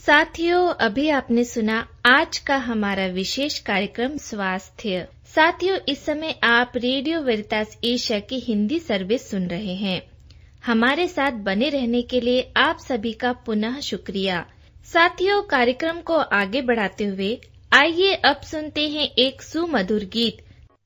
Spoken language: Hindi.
साथियों, अभी आपने सुना आज का हमारा विशेष कार्यक्रम स्वास्थ्य। साथियों, इस समय आप रेडियो वेरितास एशिया की हिंदी सर्विस सुन रहे हैं। हमारे साथ बने रहने के लिए आप सभी का पुनः शुक्रिया। साथियों, कार्यक्रम को आगे बढ़ाते हुए आइए अब सुनते हैं एक सुमधुर गीत